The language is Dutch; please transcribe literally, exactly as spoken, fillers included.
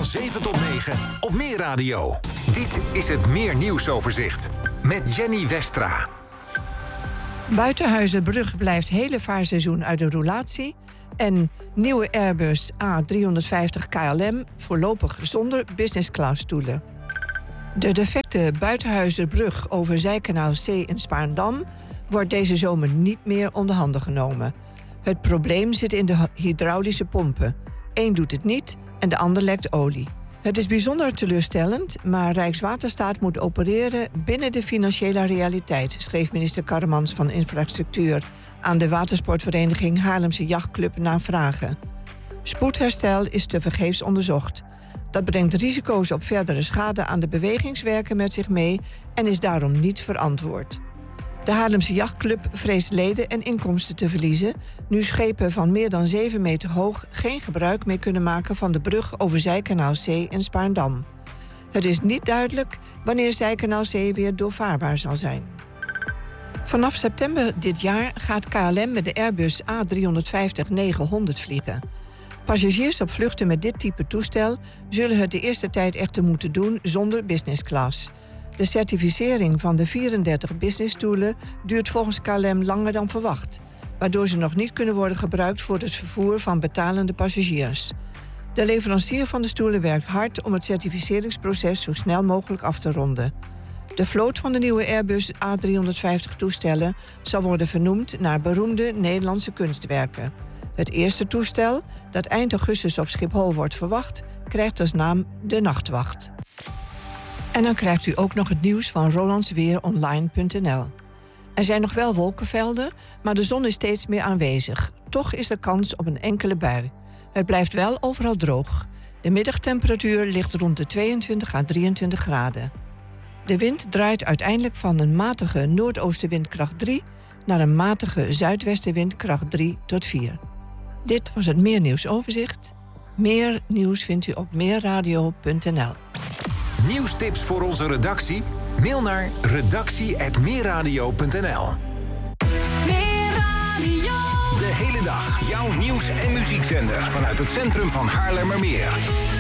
van zeven tot negen op Meer Radio. Dit is het Meer Nieuwsoverzicht met Jenny Westra. Buitenhuizenbrug blijft hele vaarseizoen uit de roulatie. En nieuwe Airbus A driehonderdvijftig K L M voorlopig zonder business class stoelen. De defecte Buitenhuizenbrug over Zijkanaal C in Spaarndam wordt deze zomer niet meer onder handen genomen. Het probleem zit in de hydraulische pompen. Eén doet het niet en de ander lekt olie. Het is bijzonder teleurstellend, maar Rijkswaterstaat moet opereren binnen de financiële realiteit, schreef minister Karremans van Infrastructuur aan de watersportvereniging Haarlemse Jachtclub na vragen. Spoedherstel is tevergeefs onderzocht. Dat brengt risico's op verdere schade aan de bewegingswerken met zich mee en is daarom niet verantwoord. De Haarlemse Jachtclub vreest leden en inkomsten te verliezen, nu schepen van meer dan zeven meter hoog geen gebruik meer kunnen maken van de brug over Zijkanaal C in Spaarndam. Het is niet duidelijk wanneer Zijkanaal C weer doorvaarbaar zal zijn. Vanaf september dit jaar gaat K L M met de Airbus A driehonderdvijftig negenhonderd vliegen. Passagiers op vluchten met dit type toestel zullen het de eerste tijd echter moeten doen zonder business class. De certificering van de vierendertig businessstoelen duurt volgens K L M langer dan verwacht, waardoor ze nog niet kunnen worden gebruikt voor het vervoer van betalende passagiers. De leverancier van de stoelen werkt hard om het certificeringsproces zo snel mogelijk af te ronden. De vloot van de nieuwe Airbus A driehonderdvijftig toestellen zal worden vernoemd naar beroemde Nederlandse kunstwerken. Het eerste toestel, dat eind augustus op Schiphol wordt verwacht, krijgt als naam de Nachtwacht. En dan krijgt u ook nog het nieuws van rolandsweeronline punt n l. Er zijn nog wel wolkenvelden, maar de zon is steeds meer aanwezig. Toch is er kans op een enkele bui. Het blijft wel overal droog. De middagtemperatuur ligt rond de tweeëntwintig à drieëntwintig graden. De wind draait uiteindelijk van een matige noordoostenwind kracht drie naar een matige zuidwestenwind kracht drie tot vier. Dit was het Meer Nieuwsoverzicht. Meer nieuws vindt u op meerradio punt n l. Nieuwstips voor onze redactie? Mail naar redactie apenstaartje meerradio punt n l. De hele dag jouw nieuws- en muziekzender vanuit het centrum van Haarlemmermeer.